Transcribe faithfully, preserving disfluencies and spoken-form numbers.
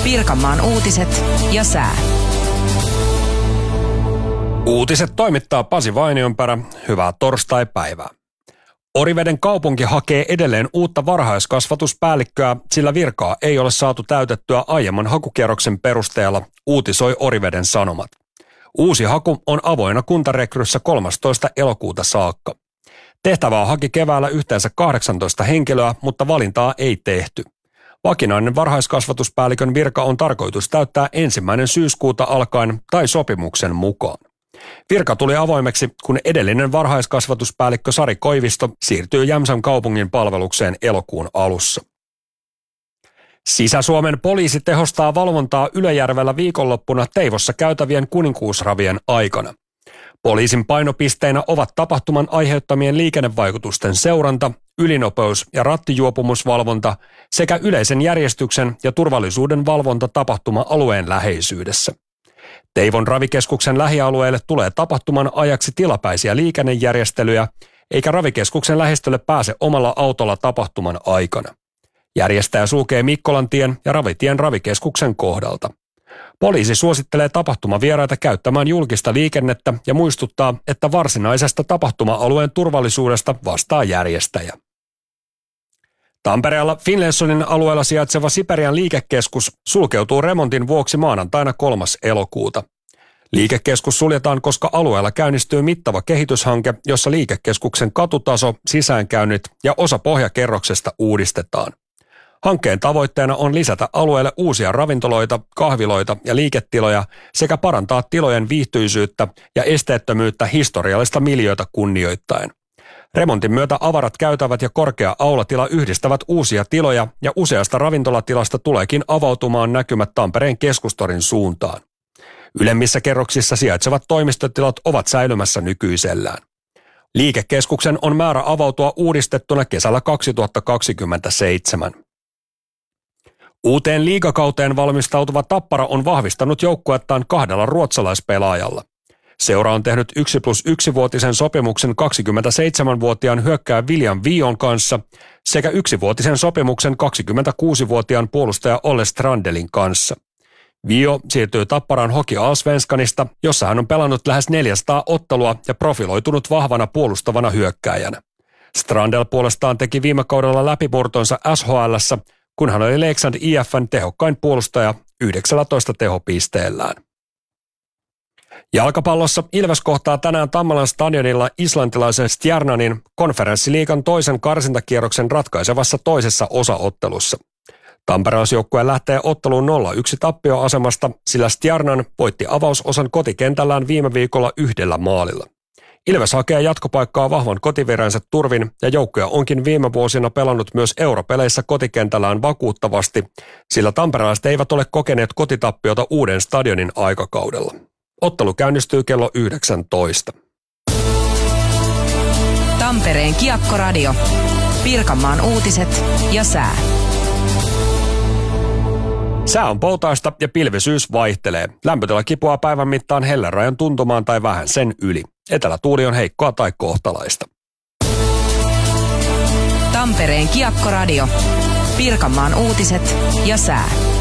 Pirkanmaan uutiset ja sää. Uutiset toimittaa Pasi Vainionperä. Hyvää torstai-päivää. Oriveden kaupunki hakee edelleen uutta varhaiskasvatuspäällikköä, sillä virkaa ei ole saatu täytettyä aiemman hakukierroksen perusteella, uutisoi Oriveden Sanomat. Uusi haku on avoinna kuntarekryssä kolmastoista elokuuta saakka. Tehtävää haki keväällä yhteensä kahdeksantoista henkilöä, mutta valintaa ei tehty. Vakinainen varhaiskasvatuspäällikön virka on tarkoitus täyttää ensimmäinen syyskuuta alkaen tai sopimuksen mukaan. Virka tuli avoimeksi, kun edellinen varhaiskasvatuspäällikkö Sari Koivisto siirtyy Jämsän kaupungin palvelukseen elokuun alussa. Sisä-Suomen poliisi tehostaa valvontaa Ylöjärvellä viikonloppuna Teivossa käytävien kuninkuusravien aikana. Poliisin painopisteinä ovat tapahtuman aiheuttamien liikennevaikutusten seuranta, ylinopeus- ja rattijuopumusvalvonta sekä yleisen järjestyksen ja turvallisuuden valvonta tapahtuma-alueen läheisyydessä. Teivon ravikeskuksen lähialueelle tulee tapahtuman ajaksi tilapäisiä liikennejärjestelyjä, eikä ravikeskuksen lähistölle pääse omalla autolla tapahtuman aikana. Järjestäjä sulkee Mikkolantien ja Ravitien ravikeskuksen kohdalta. Poliisi suosittelee tapahtumavieraita käyttämään julkista liikennettä ja muistuttaa, että varsinaisesta tapahtuma-alueen turvallisuudesta vastaa järjestäjä. Tampereella Finlaysonin alueella sijaitseva Siperian liikekeskus sulkeutuu remontin vuoksi maanantaina kolmas elokuuta. Liikekeskus suljetaan, koska alueella käynnistyy mittava kehityshanke, jossa liikekeskuksen katutaso, sisäänkäynnit ja osa pohjakerroksesta uudistetaan. Hankkeen tavoitteena on lisätä alueelle uusia ravintoloita, kahviloita ja liiketiloja sekä parantaa tilojen viihtyisyyttä ja esteettömyyttä historiallista miljöötä kunnioittaen. Remontin myötä avarat käytävät ja korkea aulatila yhdistävät uusia tiloja ja useasta ravintolatilasta tuleekin avautumaan näkymät Tampereen keskustorin suuntaan. Ylemmissä kerroksissa sijaitsevat toimistotilat ovat säilymässä nykyisellään. Liikekeskuksen on määrä avautua uudistettuna kesällä kaksituhattakaksikymmentäseitsemän. Uuteen liigakauteen valmistautuva Tappara on vahvistanut joukkuettaan kahdella ruotsalaispelaajalla. Seura on tehnyt yksi plus yksi vuotisen sopimuksen kaksikymmentäseitsemänvuotiaan hyökkääjä William Vion kanssa sekä yksivuotisen sopimuksen kaksikymmentäkuusivuotiaan puolustaja Olle Strandelin kanssa. Vio siirtyy Tapparaan Hockey Allsvenskanista, jossa hän on pelannut lähes neljäsataa ottelua ja profiloitunut vahvana puolustavana hyökkääjänä. Strandel puolestaan teki viime kaudella läpimurtonsa S H L:ssä, kun hän oli Leksand I F:n tehokkain puolustaja yhdeksäntoista tehopisteellään. Jalkapallossa Ilves kohtaa tänään Tammelan stadionilla islantilaisen Stjarnanin konferenssiliigan toisen karsintakierroksen ratkaisevassa toisessa osaottelussa. Tamperelaisjoukkue lähtee otteluun nolla yksi tappioasemasta, sillä Stjarnan voitti avausosan kotikentällään viime viikolla yhdellä maalilla. Ilves hakee jatkopaikkaa vahvan kotivireensä turvin ja joukkue onkin viime vuosina pelannut myös europeleissä kotikentällään vakuuttavasti, sillä tamperelaiset eivät ole kokeneet kotitappiota uuden stadionin aikakaudella. Ottelu käynnistyy kello yhdeksäntoista. Tampereen Kiekkoradio. Pirkanmaan uutiset ja sää. Sää on poutaista ja pilvisyys vaihtelee. Lämpötila kipuaa päivän mittaan hellän rajan tuntumaan tai vähän sen yli. Etelätuuli on heikkoa tai kohtalaista. Tampereen Kiekkoradio. Pirkanmaan uutiset ja sää.